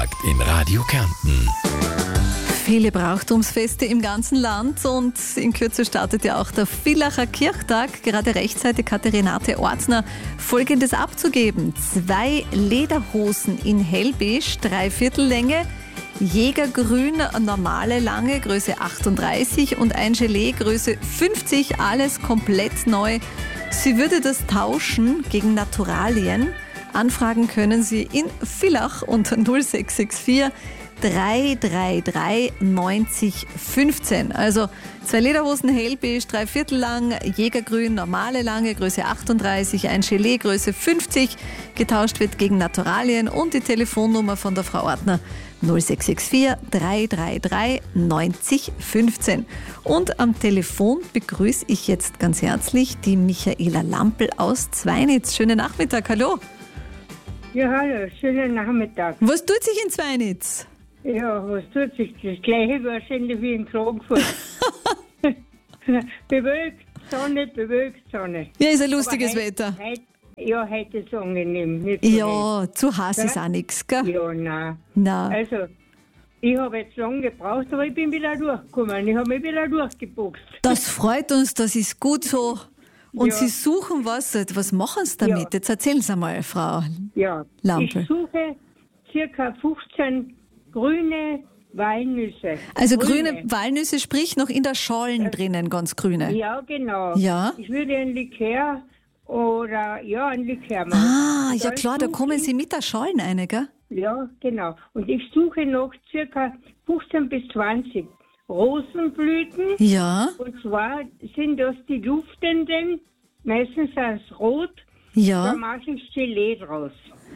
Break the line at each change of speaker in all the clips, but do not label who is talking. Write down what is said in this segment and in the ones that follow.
Nachmittag in Radio Kärnten.
Viele Brauchtumsfeste im ganzen Land und in Kürze startet ja auch der Villacher Kirchtag. Gerade rechtzeitig hatte Renate Ortner Folgendes abzugeben: 2 Lederhosen in hellbeige, 3/4 Länge, Jägergrün, normale Lange, Größe 38 und ein Gelee, Größe 50, alles komplett neu. Sie würde das tauschen gegen Naturalien. Anfragen können Sie in Villach unter 0664 333 90 15. Also 2 Lederhosen hellbeige, 3/4 lang, Jägergrün, normale Lange, Größe 38, ein Gelee, Größe 50. Getauscht wird gegen Naturalien und die Telefonnummer von der Frau Ortner 0664 333 90 15. Und am Telefon begrüße ich jetzt ganz herzlich die Michaela Lampl aus Zweinitz. Schönen Nachmittag, hallo.
Ja, hallo, schönen Nachmittag.
Was tut sich in Zweinitz?
Ja, was tut sich? Das gleiche wahrscheinlich wie in Klagenfurt. Bewölkt, Sonne.
Ja, ist ein lustiges Wetter.
Heute ist es angenehm. Nicht so
Ja, zu heiß ist auch nichts, gell?
Ja, nein.
Nein.
Also, ich habe jetzt lange gebraucht, aber ich bin wieder durchgekommen. Ich habe mich wieder durchgeboxt.
Das freut uns, das ist gut so. Und
Ja.
Sie suchen was. Was machen Sie damit?
Ja.
Jetzt erzählen Sie mal, Frau
Ja,
Lampl.
ich suche circa 15 grüne Walnüsse.
Also grüne Walnüsse, sprich noch in der Schalen drinnen, ganz grüne.
Ja, genau.
Ja.
Ich würde einen Likör einen Likör machen.
Ah,
Und
ja
dann
klar, da
suche
kommen
ich-
Sie mit der Schalen rein, gell?
Ja, genau. Und ich suche noch circa 15 bis 20 Rosenblüten.
Ja,
Und zwar sind das die duftenden, meistens als rot. Da
ja.
mache ich Gelee draus.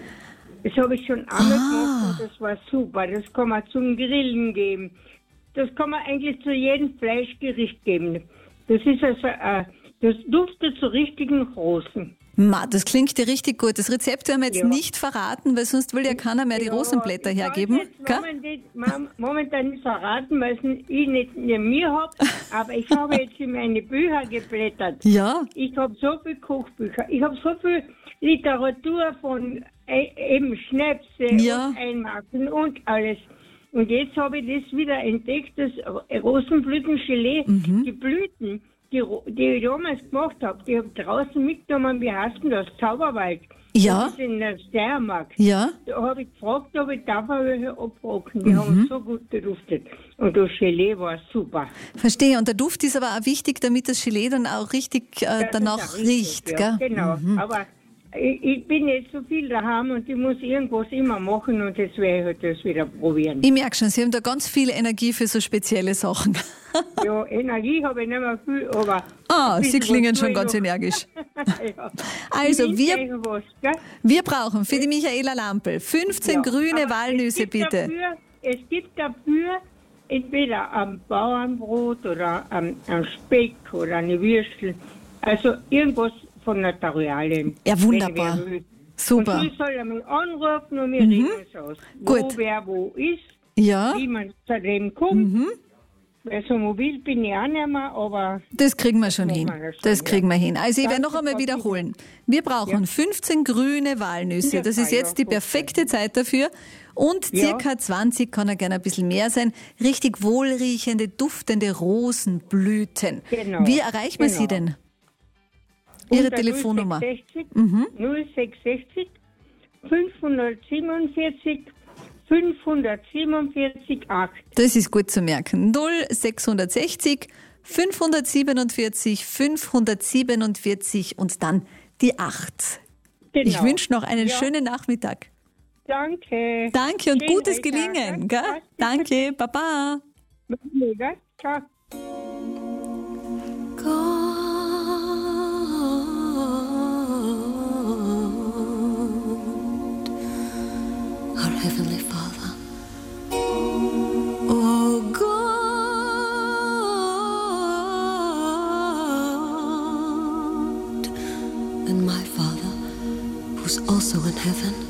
Das habe ich schon einmal gemacht und das war super. Das kann man zum Grillen geben. Das kann man eigentlich zu jedem Fleischgericht geben. Das ist also, das duftet zu richtigen Rosen.
Das klingt ja richtig gut. Das Rezept werden wir jetzt
Ja.
nicht verraten, weil sonst will ja keiner mehr die Rosenblätter
ich
hergeben.
kann
Gell?
jetzt momentan nicht verraten, weil ich nicht in mir habe, aber ich habe jetzt in meine Bücher geblättert.
Ja,
Ich habe so viele Kochbücher, ich habe so viel Literatur von eben Schnäpse
Ja.
und Einmarken und alles. Und jetzt habe ich das wieder entdeckt, das Rosenblütengelee, die Blüten, die ich damals gemacht habe, die habe ich draußen mitgenommen, wie heißt denn das? Zauberwald.
Ja.
Das ist in der Steiermark.
ja.
Da habe ich gefragt, ob ich darf welche abrocken. Die haben so gut geduftet. Und das Gelee war super.
Verstehe. Und der Duft ist aber auch wichtig, damit das Gelee dann auch richtig danach
Das ist auch richtig,
riecht,
ja,
gell?
Genau. Aber ich bin jetzt so viel daheim und ich muss irgendwas immer machen und jetzt werde ich halt das wieder probieren.
Ich merke schon, Sie haben da ganz viel Energie für so spezielle Sachen.
Ja, Energie habe ich nicht mehr viel, aber...
Ah, Sie
bisschen
klingen
was
schon
tue ich
ganz
noch.
energisch.
Ja.
Also,
Ich
wir
wünsche euch was, gell?
Wir brauchen für die Michaela Lampl 15
Ja,
grüne
aber
Walnüsse, bitte.
Es gibt dafür entweder am Bauernbrot oder am Speck oder eine Würstel. Also irgendwas von Naturalien.
Ja, wunderbar.
Wenn wer will.
Super.
Und sie soll er mich anrufen und wir reden es aus.
Gut.
Wo wer wo ist,
Ja,
wie man zu dem kommt. Weil so mobil bin ich auch nicht mehr, aber
das kriegen wir schon hin.
machen wir schon,
Das
ja.
kriegen wir hin. Also ich werde
Danke,
noch einmal
Frau
wiederholen. Wir brauchen 15 grüne Walnüsse.
Ja,
Das ist jetzt die
15.
perfekte Zeit dafür. Und
Ja.
circa 20, kann ja gerne ein bisschen mehr sein, richtig wohlriechende, duftende Rosenblüten.
Genau.
Wie erreichen wir Sie
Genau.
denn? Ihre
unter
Telefonnummer.
0660 547 547 8.
Das ist gut zu merken. 0660 547 547 und dann die 8.
Genau.
Ich wünsche noch einen
Ja.
schönen Nachmittag.
Danke.
Danke und
Schönen
gutes
Tag.
Gelingen. Gell? Danke, Baba.
Mega. Ciao.
Our Heavenly Father. Oh God, and my Father, who's also in heaven.